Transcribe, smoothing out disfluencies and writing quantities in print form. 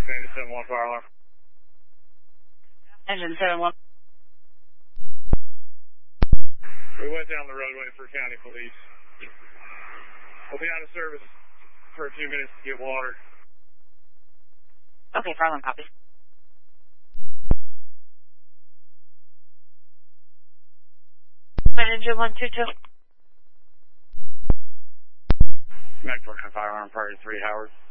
Engine 7-1 fire alarm. Engine 7-1. We went down the roadway for county police. We'll be out of service for a few minutes to get water. Okay, fire alarm, copy. Engine 122. Mac 4 fire alarm, priority 3, Howard.